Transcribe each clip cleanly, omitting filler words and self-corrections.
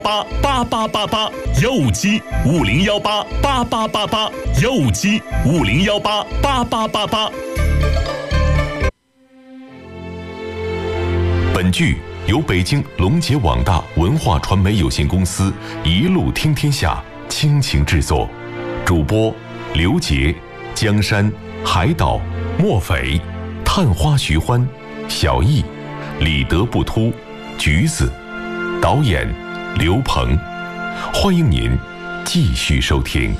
8888又击50188888又击50188888。本剧由北京龙杰网大文化传媒有限公司一路听天下倾情制作，主播刘杰、江山、海岛、莫匪、探花徐欢、小易、李德不突、橘子，导演刘鹏。欢迎您继续收听。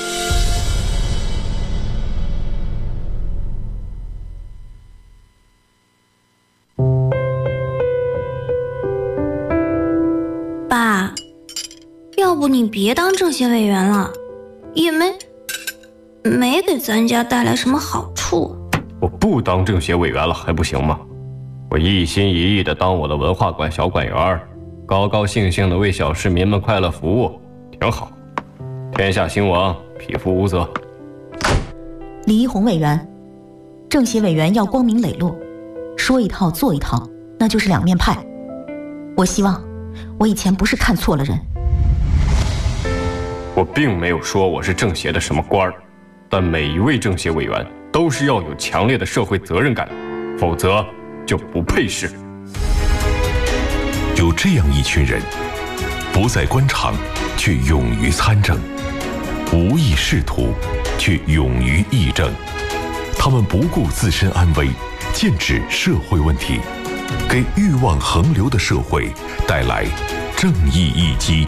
爸，要不你别当政协委员了，也没给咱家带来什么好处。 我不当政协委员了还不行吗？我一心一意地当我的文化馆小馆员，高高兴兴地为小市民们快乐服务，挺好。天下兴亡，匹夫无责。 李一红委员，政协委员要光明磊落，说一套做一套，那就是两面派。我希望我以前不是看错了人。 我并没有说我是政协的什么官儿，但每一位政协委员都是要有强烈的社会责任感，否则就不配是。 有这样一群人，不在官场却勇于参政，无意仕途却勇于议政。他们不顾自身安危，剑指社会问题，给欲望横流的社会带来正义一击。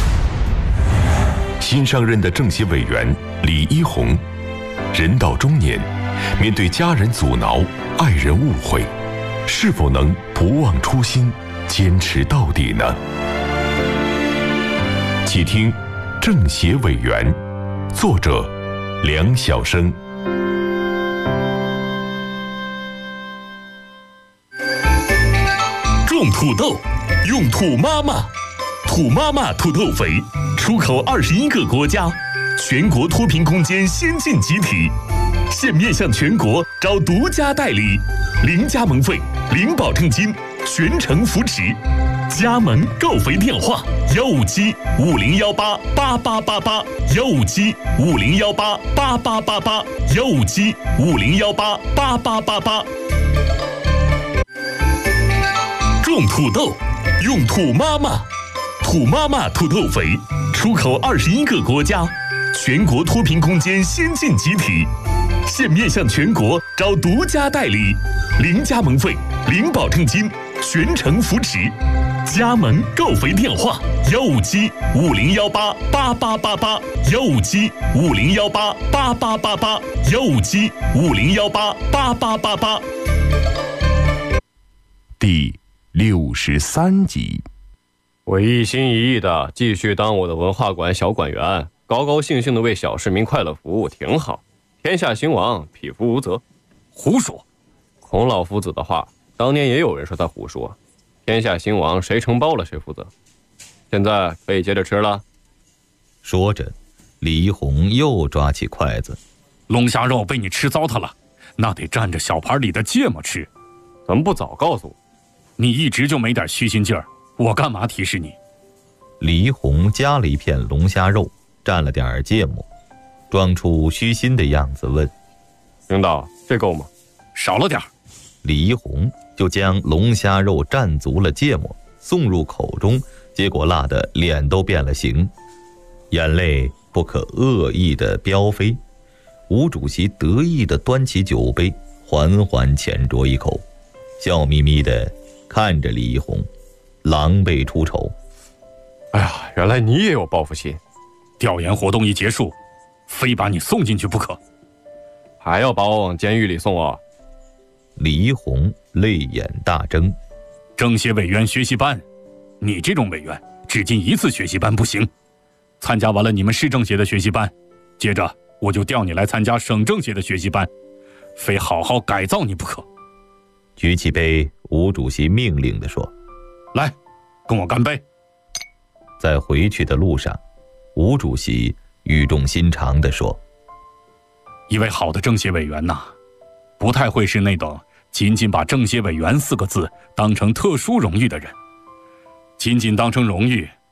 新上任的政协委员李一红，人到中年，面对家人阻挠、爱人误会，是否能不忘初心，坚持到底呢？请听《政协委员》，作者梁晓声。种土豆，用土妈妈，土妈妈土豆肥，出口21个国家，全国脱贫攻坚先进集体，现面向全国招独家代理，零加盟费，零保证金，全程扶持。加盟购肥电话：157 50188888，157 50188888，157 50188888。种土豆，用土妈妈，土妈妈土豆肥，出口21个国家，全国脱贫攻坚先进集体，现面向全国招独家代理，零加盟费，零保证金，全程扶持。加盟购肥电话：157 50188888，157 50188888，157 50188888。第63集。 我一心一意的继续当我的文化馆小馆员，高高兴兴的为小市民快乐服务，挺好。天下兴亡，匹夫无责。 胡说！ 孔老夫子的话，当年也有人说他胡说。天下兴亡，谁承包了谁负责。现在可以接着吃了。 说着，李一红又抓起筷子。 龙虾肉被你吃糟蹋了，那得蘸着小盘里的芥末吃。 怎么不早告诉我？ 你一直就没点虚心劲儿，我干嘛提示你？ 李一红夹了一片龙虾肉，蘸了点芥末，装出虚心的样子问： 领导，这够吗？ 少了点。 李一红就将龙虾肉蘸足了芥末送入口中，结果辣得脸都变了形，眼泪不可遏抑地飙飞。吴主席得意地端起酒杯，缓缓浅酌一口，笑眯眯地看着李一红，狼狈出丑。 哎呀，原来你也有报复心。 调研活动一结束，非把你送进去不可。 还要把我往监狱里送啊？ 李一红泪眼大睁。 政协委员学习班，你这种委员只进1次学习班不行。参加完了你们市政协的学习班，接着我就调你来参加省政协的学习班，非好好改造你不可。 举起杯，吴主席命令地说： 来，跟我干杯。 在回去的路上，吴主席语重心长地说： 一位好的政协委员呐，不太会是那等仅仅把政协委员4个字当成特殊荣誉的人。仅仅当成荣誉，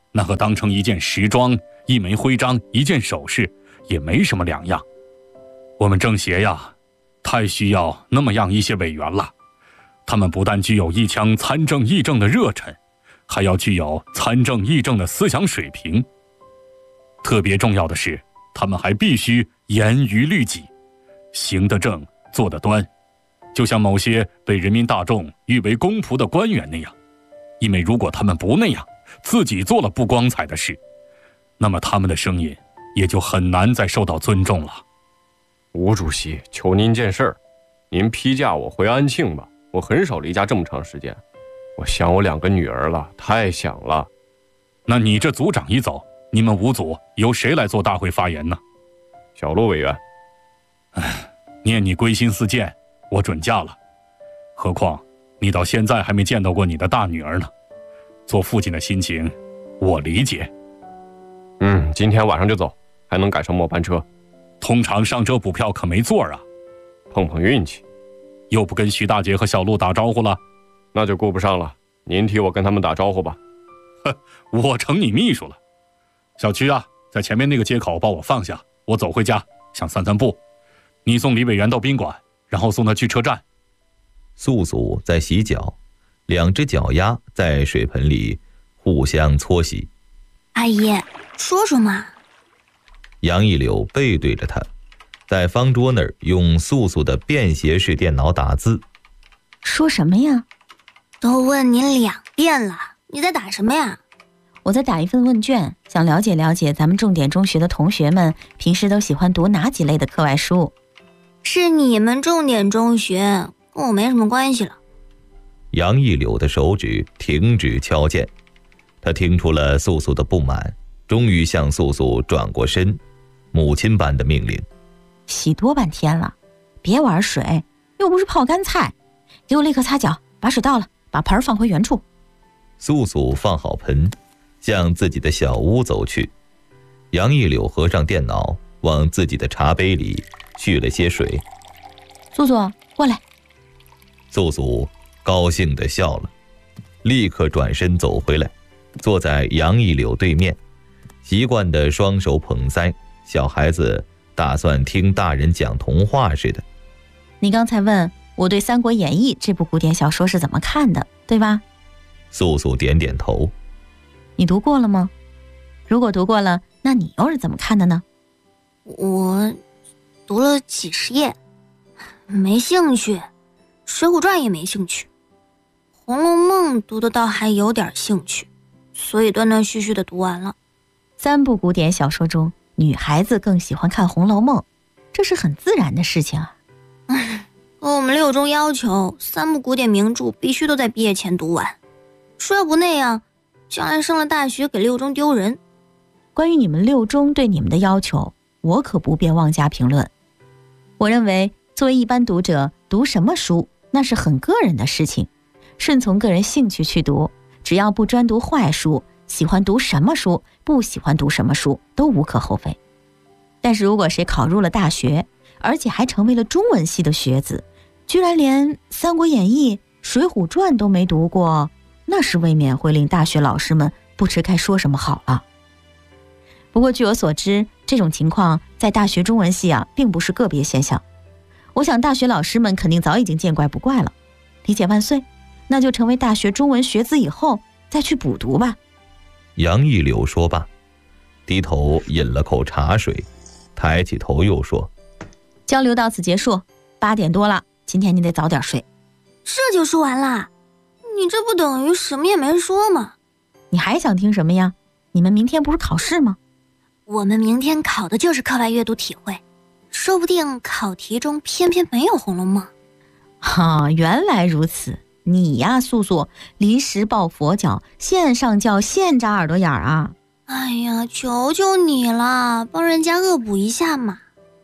那和当成一件时装、一枚徽章、一件首饰也没什么两样。我们政协呀，太需要那么样一些委员了。他们不但具有一腔参政议政的热忱，还要具有参政议政的思想水平。特别重要的是，他们还必须严于律己，行得正，做得端，就像某些被人民大众誉为公仆的官员那样。因为如果他们不那样，自己做了不光彩的事，那么他们的声音也就很难再受到尊重了。 吴主席，求您件事儿，您批假我回安庆吧，我很少离家这么长时间，我想我2个女儿了，太想了。 那你这组长一走，你们5组由谁来做大会发言呢？ 小陆委员。 念你归心似箭，我准假了。何况你到现在还没见到过你的大女儿呢。做父亲的心情我理解。 今天晚上就走，还能赶上末班车。 通常上车补票可没座啊。 碰碰运气。 又不跟徐大姐和小陆打招呼了？ 那就顾不上了，您替我跟他们打招呼吧。 我成你秘书了。小区啊，在前面那个街口把我放下，我走回家，想散散步。你送李委员到宾馆，然后送他去车站。 素素在洗脚，2只脚丫在水盆里互相搓洗。 阿姨，说说嘛。 杨一柳背对着他，在方桌那儿用素素的便携式电脑打字。 说什么呀？ 都问您2遍了，你在打什么呀？ 我在打一份问卷，想了解了解咱们重点中学的同学们平时都喜欢读哪几类的课外书。 是你们重点中学，跟我没什么关系了。 杨一柳的手指停止敲键，他听出了素素的不满，终于向素素转过身，母亲般的命令： 洗多半天了，别玩水，又不是泡干菜，给我立刻擦脚，把水倒了，把盆放回原处。 素素放好盆，向自己的小屋走去。杨一柳合上电脑，往自己的茶杯里续了些水。 素素，过来。 素素高兴地笑了，立刻转身走回来，坐在杨一柳对面，习惯的双手捧腮，小孩子打算听大人讲童话似的。 你刚才问我对《三国演义》这部古典小说是怎么看的，对吧？ 素素点点头。 你读过了吗？如果读过了，那你又是怎么看的呢？ 我读了几10页，没兴趣。水浒传也没兴趣，红楼梦读的倒还有点兴趣，所以断断续续的读完了。 3部古典小说中，女孩子更喜欢看红楼梦，这是很自然的事情啊。 我们6中要求3部古典名著必须都在毕业前读完，说要不那样将来上了大学给6中丢人。 关于你们6中对你们的要求，我可不便妄加评论。我认为作为一般读者，读什么书那是很个人的事情，顺从个人兴趣去读，只要不专读坏书，喜欢读什么书，不喜欢读什么书都无可厚非。但是如果谁考入了大学，而且还成为了中文系的学子，居然连《三国演义》《水浒传》都没读过，那是未免会令大学老师们不知该说什么好了。不过据我所知，这种情况在大学中文系并不是个别现象。我想大学老师们肯定早已经见怪不怪了。理解万岁，那就成为大学中文学子以后再去补读吧。 杨一柳说罢，低头饮了口茶水，抬起头又说： 交流到此结束，8点多了，今天你得早点睡。 这就说完了？你这不等于什么也没说吗？ 你还想听什么呀？你们明天不是考试吗？ 我们明天考的就是课外阅读体会，说不定考题中偏偏没有《红楼梦》。 原来如此。你呀，素素，临时抱佛脚，现上轿现扎耳朵眼啊！ 哎呀，求求你了，帮人家恶补一下嘛。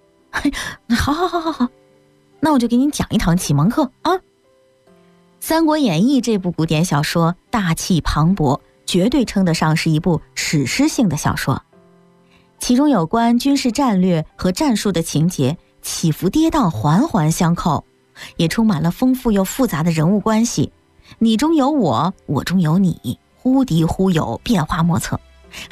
好，那我就给你讲一堂启蒙课啊。《三国演义》这部古典小说大气磅礴，绝对称得上是一部史诗性的小说。其中有关军事战略和战术的情节起伏跌宕，环环相扣，也充满了丰富又复杂的人物关系，你中有我，我中有你，忽敌忽友，变化莫测。